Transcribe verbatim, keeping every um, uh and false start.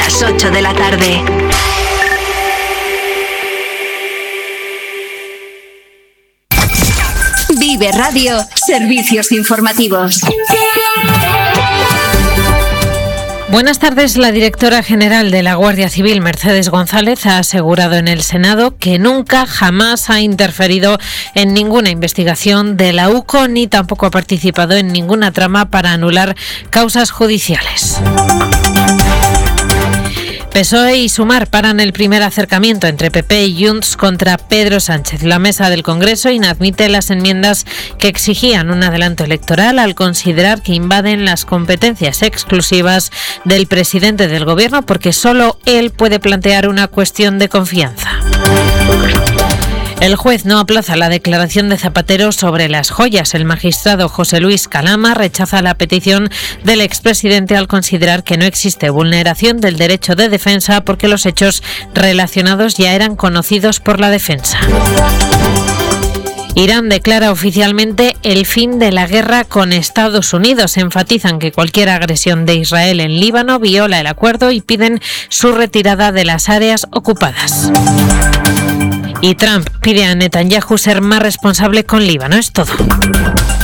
las ocho de la tarde. Vive Radio, servicios informativos. Buenas tardes. La directora general de la Guardia Civil, Mercedes González, ha asegurado en el Senado que nunca, jamás ha interferido en ninguna investigación de la U C O ni tampoco ha participado en ninguna trama para anular causas judiciales. P S O E y Sumar paran el primer acercamiento entre P P y Junts contra Pedro Sánchez. La mesa del Congreso inadmite las enmiendas que exigían un adelanto electoral al considerar que invaden las competencias exclusivas del presidente del Gobierno porque solo él puede plantear una cuestión de confianza. El juez no aplaza la declaración de Zapatero sobre las joyas. El magistrado José Luis Calama rechaza la petición del expresidente al considerar que no existe vulneración del derecho de defensa porque los hechos relacionados ya eran conocidos por la defensa. Irán declara oficialmente el fin de la guerra con Estados Unidos. Enfatizan que cualquier agresión de Israel en Líbano viola el acuerdo y piden su retirada de las áreas ocupadas. Y Trump pide a Netanyahu ser más responsable con Líbano. Es todo.